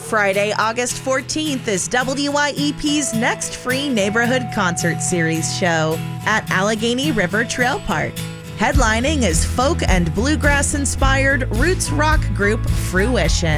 Friday, August 14th is WYEP's next free neighborhood concert series show at Allegheny River Trail Park. Headlining is folk and bluegrass-inspired roots rock group Fruition.